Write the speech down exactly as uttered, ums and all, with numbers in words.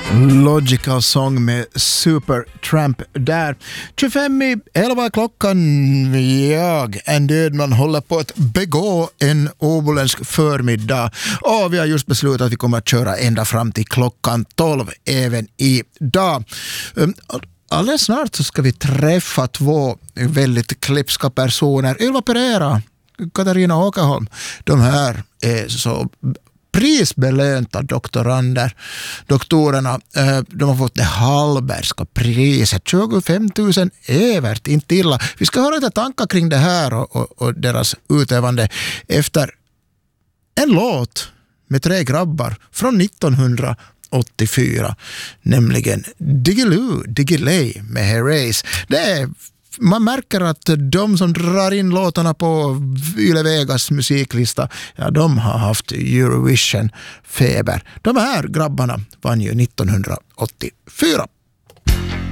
Logical Song med Supertramp där. tjugofem i elva klockan. Jag, en död man håller på att begå en åboländsk förmiddag. Och vi har just beslutat att vi kommer att köra ända fram till klockan tolv även idag. Alldeles snart så ska vi träffa två väldigt klipska personer. Ylva Pereira, Katarina Åkerholm. De här är så prisbelönta doktorander. Doktorerna, de har fått det Hallbergska priset, tjugofem tusen Evert, inte illa. Vi ska höra lite tankar kring det här och, och, och deras utövande efter en låt med tre grabbar från nittonhundraåttiofyra, nämligen Diggiloo, Diggiley med Herreys. Det är Man märker att de som drar in låtarna på Yle Vegas musiklista, ja, de har haft Eurovision-feber. De här grabbarna vann ju nittonhundraåttiofyra.